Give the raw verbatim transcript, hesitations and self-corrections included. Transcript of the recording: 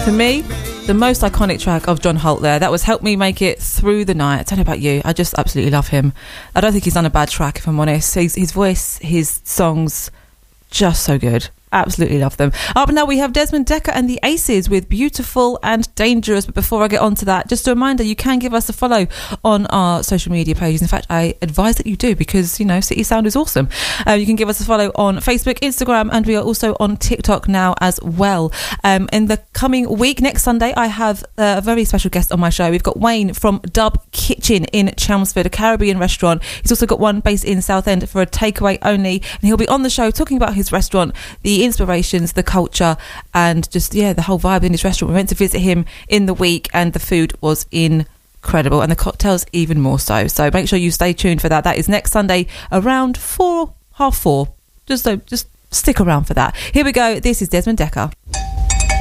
For me, the most iconic track of John Holt there. That was Help Me Make It Through the Night. I don't know about you. I just absolutely love him. I don't think he's done a bad track, if I'm honest. His, his voice, his songs, just so good. Absolutely love them. Up now we have Desmond Dekker and the Aces with Beautiful and Dangerous. But before I get on to that, just a reminder, you can give us a follow on our social media pages. In fact, I advise that you do, because, you know, City Sound is awesome. Uh, you can give us a follow on Facebook, Instagram, and we are also on TikTok now as well. Um, in the coming week, next Sunday, I have a very special guest on my show. We've got Wayne from Dub Kitchen in Chelmsford, a Caribbean restaurant. He's also got one based in Southend for a takeaway only, and he'll be on the show talking about his restaurant, the inspirations, the culture, and just, yeah, the whole vibe in his restaurant. We went to visit him in the week, and the food was incredible, and the cocktails even more so. So make sure you stay tuned for that. That is next Sunday around four, half four. Just so, just stick around for that. Here we go. This is Desmond Dekker.